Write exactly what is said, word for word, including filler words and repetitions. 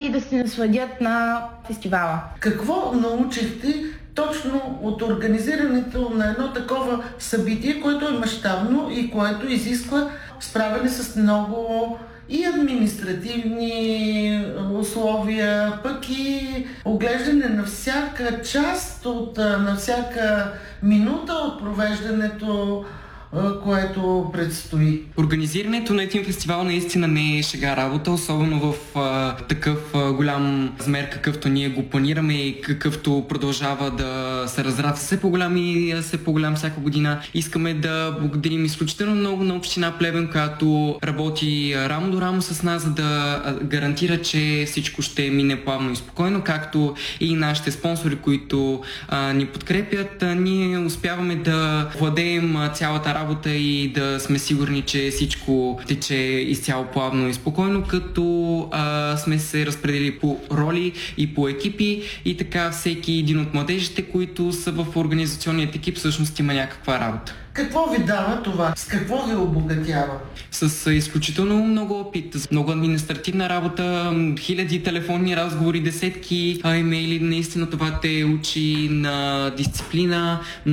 и да се насладят на фестивала. Какво научихте точно от организирането на едно такова събитие, което е мащабно и което изисква справяне с много и административни условия, пък и оглеждане на всяка част, от, на всяка минута от провеждането, което предстои. Организирането на един фестивал наистина не е шега работа, особено в а, такъв а, голям размер, какъвто ние го планираме и какъвто продължава да се разраства все по-голям и все по-голям всяка година. Искаме да благодарим изключително много на община Плевен, която работи рамо до рамо с нас, за да гарантира, че всичко ще мине плавно и спокойно, както и нашите спонсори, които а, ни подкрепят. А, ние успяваме да владеем цялата работа работа и да сме сигурни, че всичко тече изцяло плавно и спокойно, като а, сме се разпределили по роли и по екипи и така всеки един от младежите, които са в организационният екип, всъщност има някаква работа. Какво ви дава това? С какво ви обогатява? С изключително много опит, с много административна работа, хиляди телефонни разговори, десетки имейли. Наистина това те учи на дисциплина,